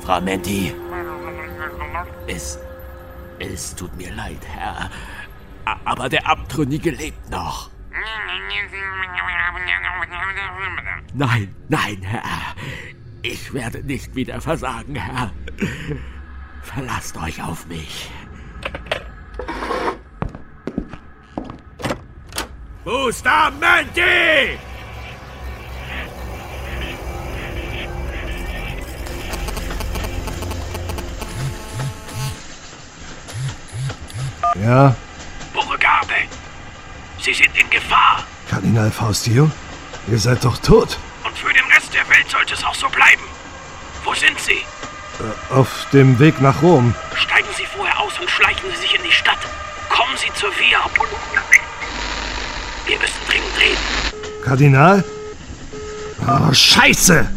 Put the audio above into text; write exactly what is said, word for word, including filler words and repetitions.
Frau Menti, es, es tut mir leid, Herr, aber der Abtrünnige lebt noch. Nein, nein, Herr, ich werde nicht wieder versagen, Herr. Verlasst euch auf mich. Bustamante! Ja? Beauregard, Sie sind in Gefahr. Kardinal Faustio? Ihr seid doch tot. Und für den Rest der Welt sollte es auch so bleiben. Wo sind Sie? Äh, auf dem Weg nach Rom. Steigen Sie vorher aus und schleichen Sie sich in die Stadt. Kommen Sie zur Via. Wir müssen dringend reden. Kardinal? Oh, Scheiße!